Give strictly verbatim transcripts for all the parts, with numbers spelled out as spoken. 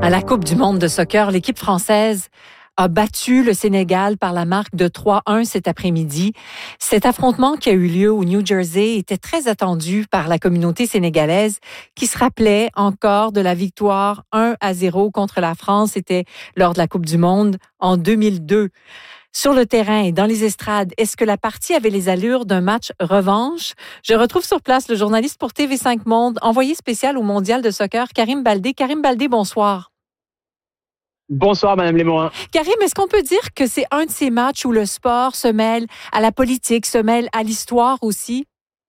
À la Coupe du monde de soccer, l'équipe française a battu le Sénégal par la marque de trois un cet après-midi. Cet affrontement qui a eu lieu au New Jersey était très attendu par la communauté sénégalaise qui se rappelait encore de la victoire un à zéro contre la France. C'était lors de la Coupe du monde en deux mille deux. Sur le terrain et dans les estrades, est-ce que la partie avait les allures d'un match revanche? Je retrouve sur place le journaliste pour T V cinq Monde, envoyé spécial au Mondial de soccer, Karim Baldé. Karim Baldé, bonsoir. Bonsoir, Madame Lémorin. Karim, est-ce qu'on peut dire que c'est un de ces matchs où le sport se mêle à la politique, se mêle à l'histoire aussi?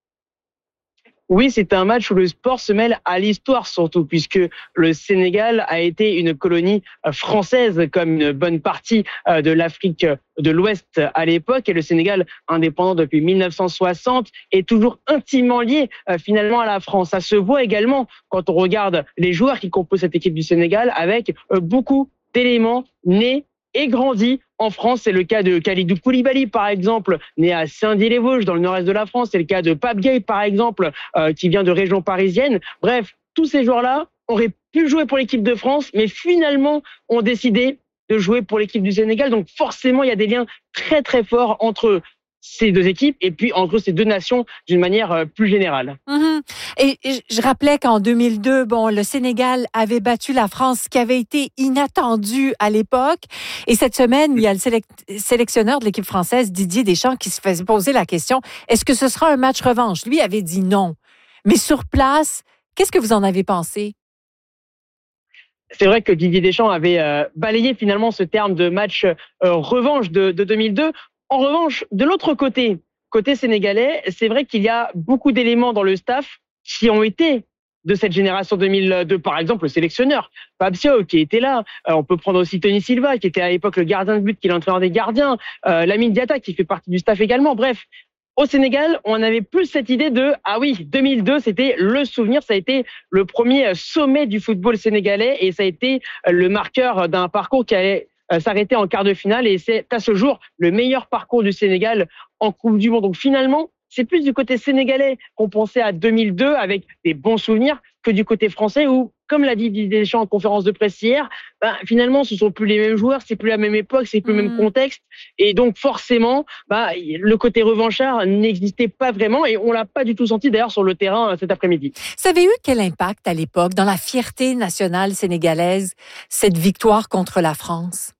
Oui, c'est un match où le sport se mêle à l'histoire surtout, puisque le Sénégal a été une colonie française comme une bonne partie de l'Afrique de l'Ouest à l'époque. Et le Sénégal, indépendant depuis mille neuf cent soixante, est toujours intimement lié finalement à la France. Ça se voit également quand on regarde les joueurs qui composent cette équipe du Sénégal avec beaucoup d'éléments nés et grandis en France. C'est le cas de Kalidou Koulibaly, par exemple, né à Saint-Dié-les-Vosges, dans le nord-est de la France. C'est le cas de Pape Gueye, par exemple, euh, qui vient de région parisienne. Bref, tous ces joueurs-là auraient pu jouer pour l'équipe de France, mais finalement ont décidé de jouer pour l'équipe du Sénégal. Donc forcément, il y a des liens très, très forts entre ces deux équipes et puis entre ces deux nations d'une manière plus générale. Mmh. Et je rappelais qu'en deux mille deux, bon, le Sénégal avait battu la France, ce qui avait été inattendu à l'époque. Et cette semaine, il y a le sélec- sélectionneur de l'équipe française, Didier Deschamps, qui se faisait poser la question, est-ce que ce sera un match revanche? Lui avait dit non. Mais sur place, qu'est-ce que vous en avez pensé? C'est vrai que Didier Deschamps avait euh, balayé finalement ce terme de match euh, revanche de, de deux mille deux. En revanche, de l'autre côté, côté sénégalais, c'est vrai qu'il y a beaucoup d'éléments dans le staff qui ont été de cette génération deux mille deux. Par exemple, le sélectionneur, Pape Thiaw, qui était là. Euh, on peut prendre aussi Tony Silva, qui était à l'époque le gardien de but, qui est l'entraîneur des gardiens. Euh, Lamine Diatta, qui fait partie du staff également. Bref, au Sénégal, on avait plus cette idée de « Ah oui, deux mille deux, c'était le souvenir, ça a été le premier sommet du football sénégalais et ça a été le marqueur d'un parcours qui allait s'arrêter en quart de finale et c'est à ce jour le meilleur parcours du Sénégal en Coupe du Monde. » Donc finalement, c'est plus du côté sénégalais qu'on pensait à deux mille deux avec des bons souvenirs que du côté français où, comme l'a dit Didier Deschamps en conférence de presse hier, ben, finalement, ce sont plus les mêmes joueurs, c'est plus la même époque, c'est plus mmh. le même contexte. Et donc, forcément, ben, le côté revanchard n'existait pas vraiment et on l'a pas du tout senti d'ailleurs sur le terrain cet après-midi. Ça avait eu quel impact à l'époque dans la fierté nationale sénégalaise, cette victoire contre la France?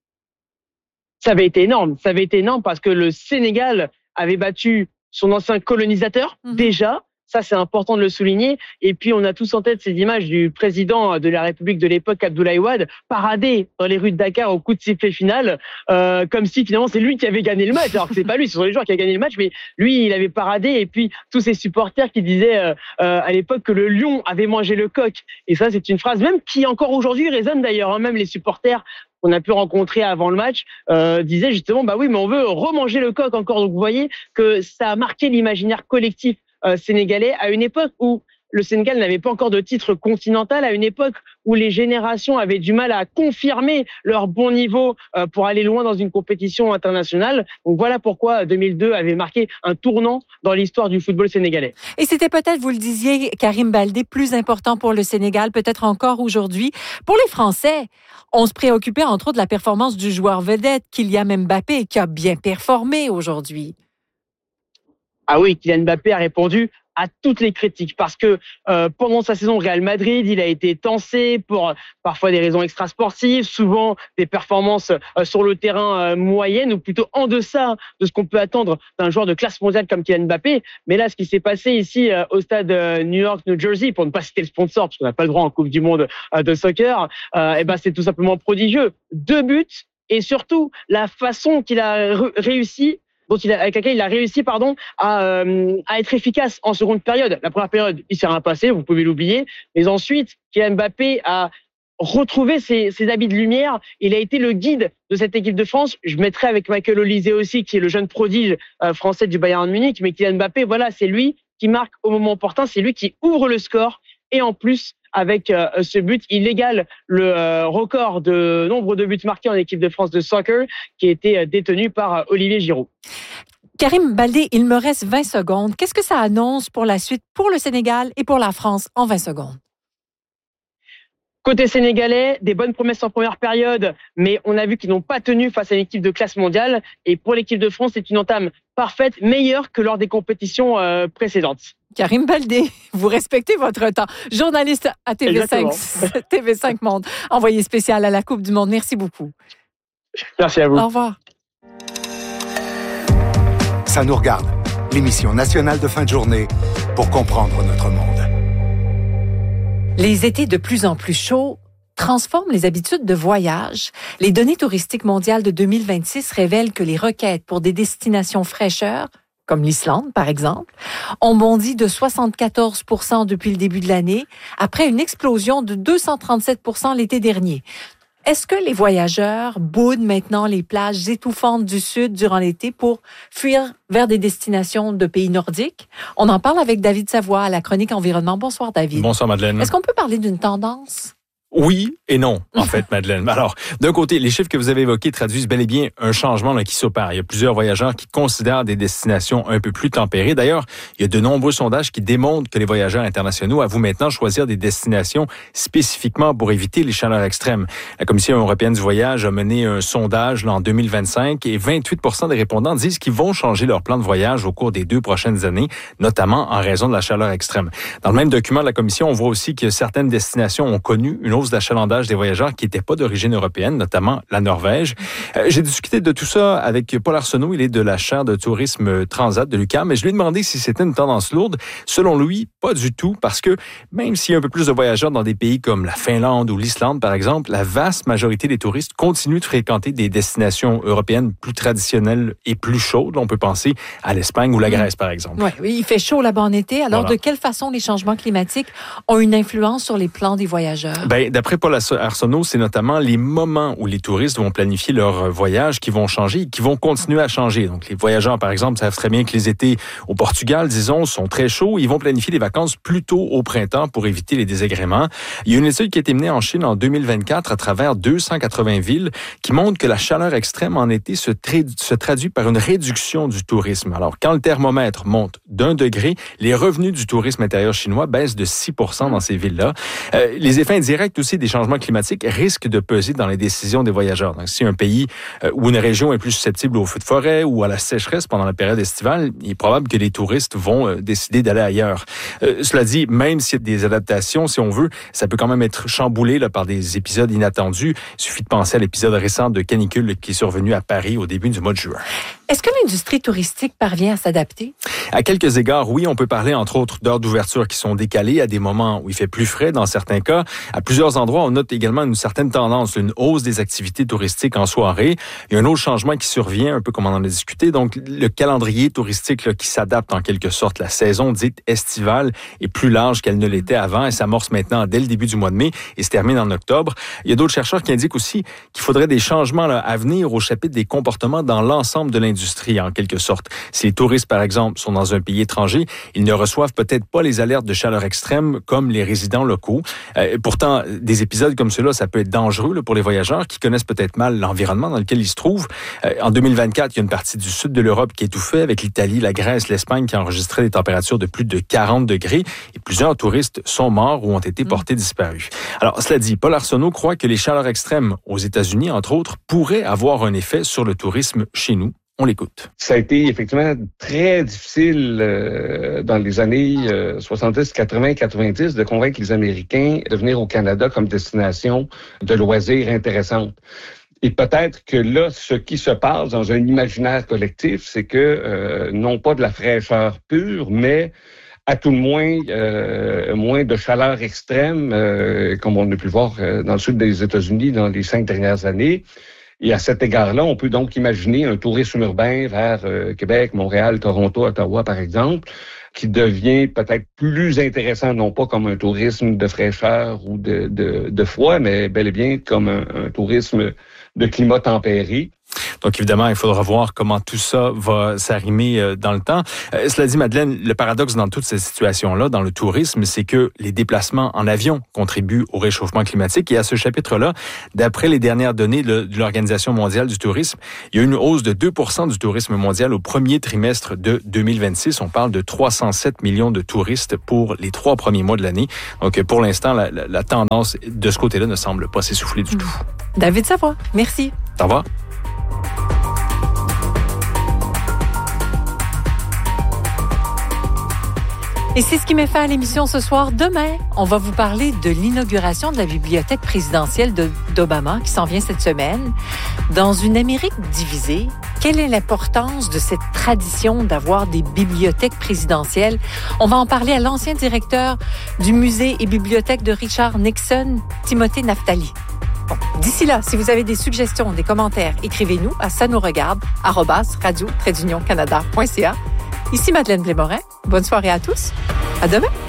Ça avait été énorme. Ça avait été énorme parce que le Sénégal avait battu son ancien colonisateur, mmh. déjà. Ça, c'est important de le souligner. Et puis, on a tous en tête ces images du président de la République de l'époque, Abdoulaye Wade, parader dans les rues de Dakar au coup de sifflet final, euh, comme si finalement c'est lui qui avait gagné le match. Alors que c'est pas lui, ce sont les joueurs qui ont gagné le match, mais lui, il avait paradé. Et puis, tous ces supporters qui disaient euh, euh, à l'époque que le lion avait mangé le coq. Et ça, c'est une phrase même qui encore aujourd'hui résonne d'ailleurs. Hein, même les supporters qu'on a pu rencontrer avant le match, euh, disaient justement, bah oui, mais on veut remanger le coq encore. Donc, vous voyez que ça a marqué l'imaginaire collectif euh, sénégalais à une époque où le Sénégal n'avait pas encore de titre continental, à une époque où les générations avaient du mal à confirmer leur bon niveau euh, pour aller loin dans une compétition internationale. Donc voilà pourquoi deux mille deux avait marqué un tournant dans l'histoire du football sénégalais. Et c'était peut-être, vous le disiez, Karim Baldé, plus important pour le Sénégal, peut-être encore aujourd'hui. Pour les Français, on se préoccupait entre autres de la performance du joueur vedette, Kylian Mbappé, qui a bien performé aujourd'hui. Ah oui, Kylian Mbappé a répondu à toutes les critiques parce que euh, pendant sa saison au Real Madrid, il a été tancé pour parfois des raisons extrasportives, souvent des performances euh, sur le terrain euh, moyennes ou plutôt en deçà de ce qu'on peut attendre d'un joueur de classe mondiale comme Kylian Mbappé. Mais là, ce qui s'est passé ici euh, au stade euh, New York, New Jersey, pour ne pas citer le sponsor parce qu'on n'a pas le droit en Coupe du Monde euh, de soccer, euh, et ben c'est tout simplement prodigieux. Deux buts et surtout la façon qu'il a re- réussi dont il a, avec laquelle il a réussi pardon, à, euh, à être efficace en seconde période. La première période, il s'est rien passé, vous pouvez l'oublier. Mais ensuite, Kylian Mbappé a retrouvé ses, ses habits de lumière. Il a été le guide de cette équipe de France. Je mettrai avec Michael Olise aussi, qui est le jeune prodige euh, français du Bayern Munich. Mais Kylian Mbappé, voilà, c'est lui qui marque au moment opportun. C'est lui qui ouvre le score. Et en plus, avec euh, ce but, il égale le euh, record de nombre de buts marqués en équipe de France de soccer qui a été euh, détenu par euh, Olivier Giroud. Karim Baldé, il me reste vingt secondes. Qu'est-ce que ça annonce pour la suite, pour le Sénégal et pour la France en vingt secondes? Côté sénégalais, des bonnes promesses en première période, mais on a vu qu'ils n'ont pas tenu face à une équipe de classe mondiale. Et pour l'équipe de France, c'est une entame parfaite, meilleure que lors des compétitions euh, précédentes. Karim Baldé, vous respectez votre temps. Journaliste à T V cinq, T V cinq Monde, envoyé spécial à la Coupe du Monde. Merci beaucoup. Merci à vous. Au revoir. Ça nous regarde, l'émission nationale de fin de journée pour comprendre notre monde. Les étés de plus en plus chauds transforment les habitudes de voyage. Les données touristiques mondiales de deux mille vingt-six révèlent que les requêtes pour des destinations fraîcheurs, comme l'Islande par exemple, ont bondi de soixante-quatorze pour cent depuis le début de l'année, après une explosion de deux cent trente-sept pour cent l'été dernier. Est-ce que les voyageurs boudent maintenant les plages étouffantes du Sud durant l'été pour fuir vers des destinations de pays nordiques? On en parle avec David Savoie à la chronique Environnement. Bonsoir, David. Bonsoir, Madeleine. Est-ce qu'on peut parler d'une tendance? Oui et non, en fait, Madeleine. Alors, d'un côté, les chiffres que vous avez évoqués traduisent bel et bien un changement là, qui s'opère. Il y a plusieurs voyageurs qui considèrent des destinations un peu plus tempérées. D'ailleurs, il y a de nombreux sondages qui démontrent que les voyageurs internationaux avouent maintenant choisir des destinations spécifiquement pour éviter les chaleurs extrêmes. La Commission européenne du voyage a mené un sondage là, en deux mille vingt-cinq et vingt-huit pour cent des répondants disent qu'ils vont changer leur plan de voyage au cours des deux prochaines années, notamment en raison de la chaleur extrême. Dans le même document de la Commission, on voit aussi que certaines destinations ont connu une hausse d'achalandage des voyageurs qui n'étaient pas d'origine européenne, notamment la Norvège. Euh, j'ai discuté de tout ça avec Paul Arsenault, il est de la chaire de tourisme Transat de l'U Q A M, mais je lui ai demandé si c'était une tendance lourde. Selon lui, pas du tout, parce que même s'il y a un peu plus de voyageurs dans des pays comme la Finlande ou l'Islande, par exemple, la vaste majorité des touristes continuent de fréquenter des destinations européennes plus traditionnelles et plus chaudes. On peut penser à l'Espagne ou la Grèce, par exemple. Ouais, oui, il fait chaud là-bas en été. Alors, Voilà. de quelle façon les changements climatiques ont une influence sur les plans des voyageurs? Ben, d'après Paul Arsenault, c'est notamment les moments où les touristes vont planifier leur voyage qui vont changer et qui vont continuer à changer. Donc, les voyageurs, par exemple, savent très bien que les étés au Portugal, disons, sont très chauds. Ils vont planifier les vacances plus tôt au printemps pour éviter les désagréments. Il y a une étude qui a été menée en Chine en deux mille vingt-quatre à travers deux cent quatre-vingts villes qui montre que la chaleur extrême en été se, tra- se traduit par une réduction du tourisme. Alors, quand le thermomètre monte d'un degré, les revenus du tourisme intérieur chinois baissent de six pour cent dans ces villes-là. Euh, les effets indirects aussi des changements climatiques risquent de peser dans les décisions des voyageurs. Donc, si un pays euh, ou une région est plus susceptible aux feux de forêt ou à la sécheresse pendant la période estivale, il est probable que les touristes vont euh, décider d'aller ailleurs. Euh, cela dit, même s'il y a des adaptations, si on veut, ça peut quand même être chamboulé là, par des épisodes inattendus. Il suffit de penser à l'épisode récent de canicule qui est survenu à Paris au début du mois de juin. Est-ce que l'industrie touristique parvient à s'adapter? À quelques égards, oui, on peut parler entre autres d'heures d'ouverture qui sont décalées à des moments où il fait plus frais dans certains cas. À plusieurs endroits, on note également une certaine tendance, une hausse des activités touristiques en soirée. Il y a un autre changement qui survient, un peu comme on en a discuté, donc le calendrier touristique là, qui s'adapte en quelque sorte. La saison dite estivale est plus large qu'elle ne l'était avant et s'amorce maintenant dès le début du mois de mai et se termine en octobre. Il y a d'autres chercheurs qui indiquent aussi qu'il faudrait des changements là, à venir au chapitre des comportements dans l'ensemble de l'industrie en quelque sorte. Si les touristes, par exemple, sont dans un pays étranger, ils ne reçoivent peut-être pas les alertes de chaleur extrême comme les résidents locaux. Euh, pourtant, des épisodes comme ceux-là, ça peut être dangereux là, pour les voyageurs qui connaissent peut-être mal l'environnement dans lequel ils se trouvent. Euh, en deux mille vingt-quatre, il y a une partie du sud de l'Europe qui étouffait avec l'Italie, la Grèce, l'Espagne qui enregistraient des températures de plus de quarante degrés et plusieurs touristes sont morts ou ont été portés disparus. Alors, cela dit, Paul Arsenault croit que les chaleurs extrêmes aux États-Unis, entre autres, pourraient avoir un effet sur le tourisme chez nous. On l'écoute. Ça a été effectivement très difficile euh, dans les années euh, soixante-dix, quatre-vingts, quatre-vingt-dix de convaincre les Américains de venir au Canada comme destination de loisirs intéressante. Et peut-être que là, ce qui se passe dans un imaginaire collectif, c'est que euh, non pas de la fraîcheur pure, mais à tout le moins, euh, moins de chaleur extrême, euh, comme on a pu le voir euh, dans le sud des États-Unis dans les cinq dernières années. Et à cet égard-là, on peut donc imaginer un tourisme urbain vers euh, Québec, Montréal, Toronto, Ottawa, par exemple, qui devient peut-être plus intéressant, non pas comme un tourisme de fraîcheur ou de, de, de froid, mais bel et bien comme un, un tourisme de climat tempéré. Donc, évidemment, il faudra voir comment tout ça va s'arrimer dans le temps. Euh, cela dit, Madeleine, le paradoxe dans toute cette situation-là, dans le tourisme, c'est que les déplacements en avion contribuent au réchauffement climatique. Et à ce chapitre-là, d'après les dernières données de l'Organisation mondiale du tourisme, il y a eu une hausse de deux pour cent du tourisme mondial au premier trimestre de deux mille vingt-six. On parle de trois cent sept millions de touristes pour les trois premiers mois de l'année. Donc, pour l'instant, la, la, la tendance de ce côté-là ne semble pas s'essouffler du tout. David Savoie, merci. Au revoir. Et c'est ce qui met fin à l'émission ce soir. Demain, on va vous parler de l'inauguration de la bibliothèque présidentielle de, d'Obama qui s'en vient cette semaine. Dans une Amérique divisée, quelle est l'importance de cette tradition d'avoir des bibliothèques présidentielles? On va en parler à l'ancien directeur du musée et bibliothèque de Richard Nixon, Timothée Naftali. Bon, d'ici là, si vous avez des suggestions, des commentaires, écrivez-nous à ça nous regarde arobase radio tiret d'union canada point c a. Ici Madeleine Blais-Morin. Bonne soirée à tous. À demain.